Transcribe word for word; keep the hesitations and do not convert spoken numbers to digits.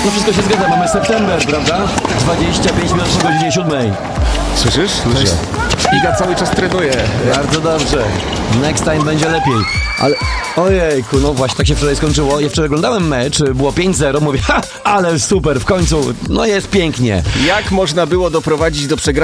No wszystko się zgadza, mamy september, prawda? dwadzieścia pięć minut po godzinie siódmej. Słyszysz? Słyszę. Iga cały czas trenuje. Bardzo dobrze. Next time będzie lepiej. Ale ojejku, no właśnie tak się wczoraj skończyło. Ja wczoraj oglądałem mecz, było pięć zero, mówię, ha, ale super, w końcu, no jest pięknie. Jak można było doprowadzić do przegrania